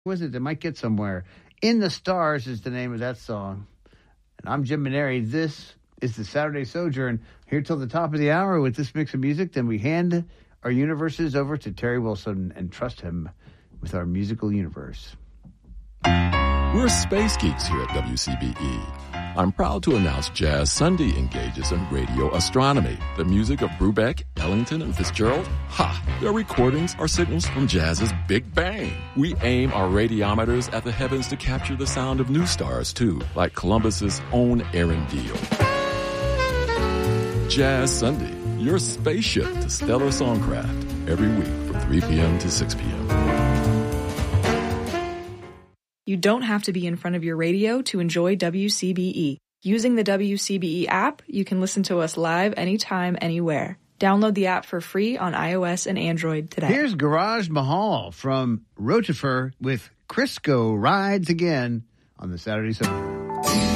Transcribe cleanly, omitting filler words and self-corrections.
Was it? They might get somewhere. In the Stars is the name of that song. And I'm Jim Maneri. This is the Saturday Sojourn. Here till the top of the hour with this mix of music. Then we hand our universes over to Terry Wilson and trust him with our musical universe. We're space geeks here at WCBE. I'm proud to announce Jazz Sunday engages in radio astronomy. The music of Brubeck, Ellington, and Fitzgerald? Ha! Their recordings are signals from jazz's Big Bang. We aim our radiometers at the heavens to capture the sound of new stars, too, like Columbus's own Arendelle. Jazz Sunday, your spaceship to stellar songcraft, every week from 3 p.m. to 6 p.m. You don't have to be in front of your radio to enjoy WCBE. Using the WCBE app, you can listen to us live anytime, anywhere. Download the app for free on iOS and Android today. Here's Garage Mahal from Rotifer with Crisco Rides Again on the Saturday Sojourn.